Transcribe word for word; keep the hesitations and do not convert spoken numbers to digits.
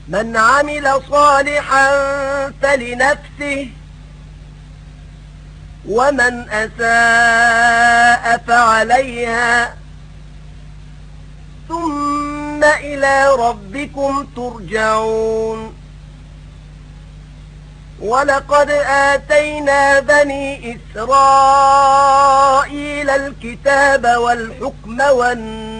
من عمل صالحا فلنفسه ومن أساء فعليها ثم إلى ربكم ترجعون. ولقد آتينا بني إسرائيل الكتاب والحكم والنبي